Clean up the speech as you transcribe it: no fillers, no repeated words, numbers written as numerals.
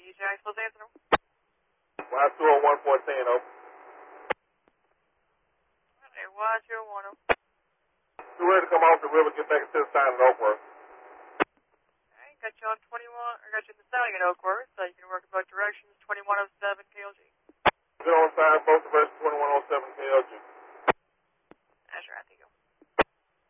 DJ, I suppose answer them. Y201-410, over. Okay, Y210. We're ready to come off the river, get back into the sign at Oakworth. Okay, got you on 21, or got you in the stallion at Oakworth, so you can work in both directions, 2107 KLG. Good on sign, both directions, 2107 KLG.